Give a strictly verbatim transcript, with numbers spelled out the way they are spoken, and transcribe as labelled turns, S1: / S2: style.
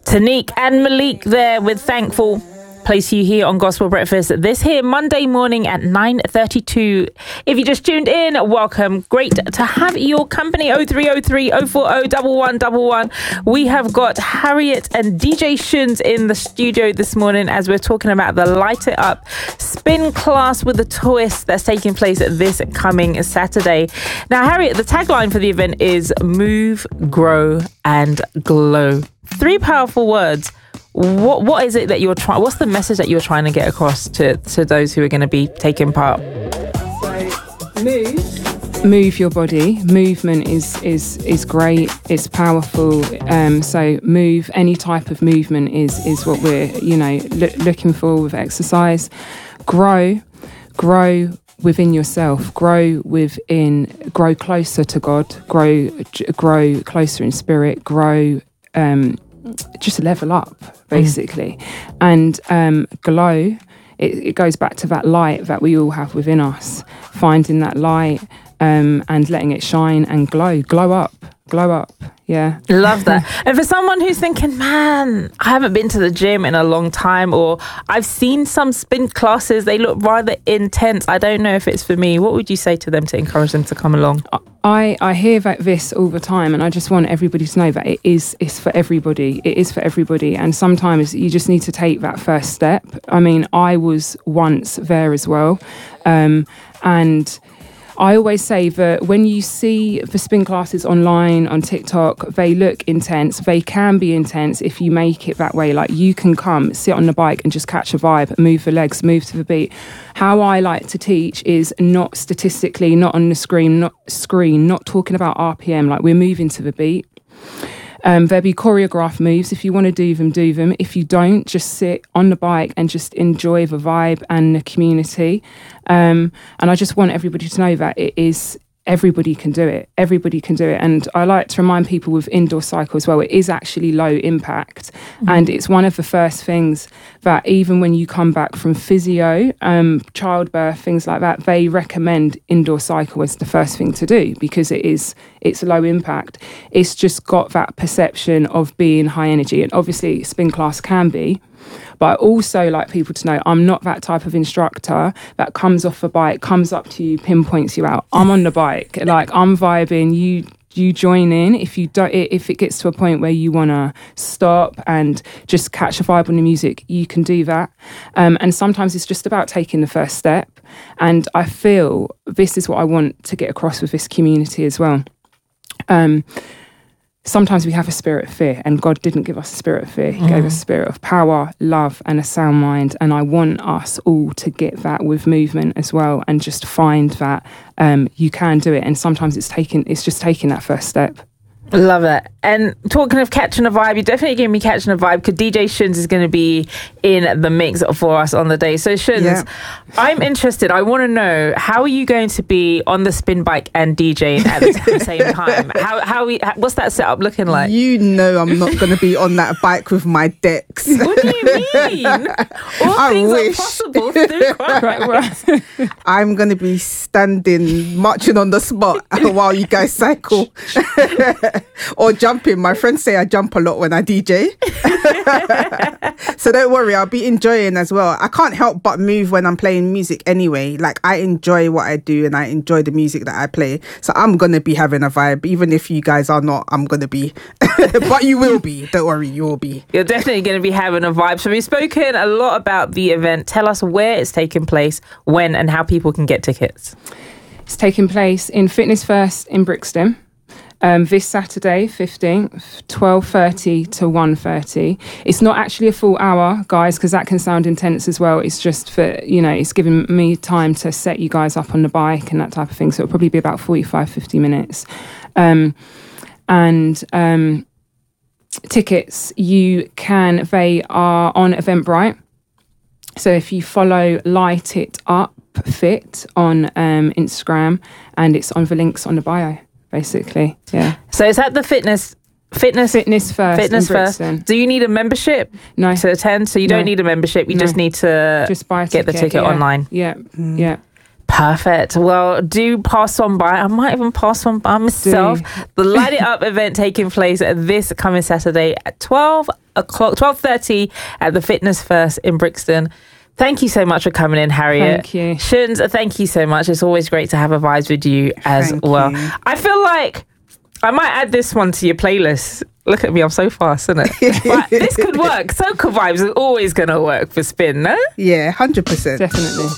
S1: Tanique and Malik there with Thankful. Place you here on Gospel Breakfast this here Monday morning at nine thirty-two. If you just tuned in, welcome. Great to have your company. oh three oh three, oh four oh, one one one one. We have got Harriet and D J Shuns in the studio this morning as we're talking about the Light It Up spin class with a twist that's taking place this coming Saturday. Now, Harriet, the tagline for the event is Move, Grow and Glow. Three powerful words. What what is it that you're trying? What's the message that you're trying to get across to, to those who are going to be taking part?
S2: So move, move your body. Movement is is is great. It's powerful. Um, so move. Any type of movement is is what we're you know lo- looking for with exercise. Grow, grow within yourself. Grow within. Grow closer to God. Grow grow closer in spirit. Grow. Um, just level up basically. mm. And um glow, it, it goes back to that light that we all have within us, finding that light um and letting it shine and glow glow up glow up yeah
S1: Love that. And for someone who's thinking, man, I haven't been to the gym in a long time, or I've seen some spin classes, they look rather intense, I don't know if it's for me, what would you say to them to encourage them to come along?
S2: I, I hear that this all the time, and I just want everybody to know that it is it's for everybody. It is for everybody. And sometimes you just need to take that first step. I mean, I was once there as well. Um, and I always say that when you see the spin classes online, on TikTok, they look intense. They can be intense if you make it that way. Like, you can come, sit on the bike and just catch a vibe, move the legs, move to the beat. How I like to teach is not statistically, not on the screen, not screen, not talking about R P M. Like, we're moving to the beat. Um, there'll be choreographed moves. If you want to do them, do them. If you don't, just sit on the bike and just enjoy the vibe and the community. Um, and I just want everybody to know that it is, everybody can do it. Everybody can do it. And I like to remind people with indoor cycle as well, it is actually low impact. Mm-hmm. And it's one of the first things that even when you come back from physio, um, childbirth, things like that, they recommend indoor cycle as the first thing to do, because it is, it's low impact. It's just got that perception of being high energy. And obviously spin class can be. But I also like people to know I'm not that type of instructor that comes off a bike, comes up to you, pinpoints you out. I'm on the bike, like, I'm vibing. You you join in. If you don't, if it gets to a point where you want to stop and just catch a vibe on the music, you can do that. Um, and sometimes it's just about taking the first step. And I feel this is what I want to get across with this community as well. Um, Sometimes we have a spirit of fear, and God didn't give us a spirit of fear. He mm. gave us a spirit of power, love, and a sound mind. And I want us all to get that with movement as well, and just find that um, you can do it. And sometimes it's taking, it's just taking that first step.
S1: Love it. And talking of catching a vibe, you're definitely going to be catching a vibe, because D J Shuns is going to be in the mix for us on the day. So Shuns, yeah. I'm interested. I want to know, how are you going to be on the spin bike and DJing at the, at the same time? How how we how, what's that setup looking like?
S3: You know I'm not going to be on that bike with my decks.
S1: What do you mean? All
S3: I
S1: things
S3: wish.
S1: are possible through Christ.
S3: I'm going to be standing, marching on the spot while you guys cycle. Or jumping. My friends say I jump a lot when I D J. So don't worry, I'll be enjoying as well. I can't help but move when I'm playing music anyway. Like, I enjoy what I do and I enjoy the music that I play. So I'm going to be having a vibe. Even if you guys are not, I'm going to be. But you will be. Don't worry, you will be.
S1: You're definitely going to be having a vibe. So we've spoken a lot about the event. Tell us where it's taking place, when, and how people can get tickets.
S2: It's taking place in Fitness First in Brixton. Um, this Saturday, fifteenth, twelve thirty to one thirty. It's not actually a full hour, guys, because that can sound intense as well. It's just for, you know, it's giving me time to set you guys up on the bike and that type of thing. So it'll probably be about forty-five, fifty minutes. Um, and um, tickets, you can, they are on Eventbrite. So if you follow Light It Up Fit on um, Instagram, and it's on the links on the bio. Basically, yeah.
S1: So it's at the fitness, fitness,
S2: fitness first.
S1: Fitness first. Do you need a membership?
S2: No.
S1: To attend? So you
S2: no.
S1: don't need a membership. You no. just need to
S2: just buy a
S1: get
S2: ticket,
S1: the ticket
S2: yeah.
S1: online.
S2: Yeah, mm. yeah.
S1: Perfect. Well, do pass on by. I might even pass on by myself.
S2: Do.
S1: The Light It Up event taking place this coming Saturday at twelve o'clock, twelve thirty at the Fitness First in Brixton. Thank you so much for coming in, Harriet.
S2: Thank you.
S1: Shuns, thank you so much. It's always great to have a vibes with you as
S3: Thank
S1: well.
S3: you.
S1: I feel like I might add this one to your playlist. Look at me, I'm so fast, isn't it? But this could work. Soca Vibes is always going to work for Spin, no?
S3: Yeah, one hundred percent.
S2: Definitely.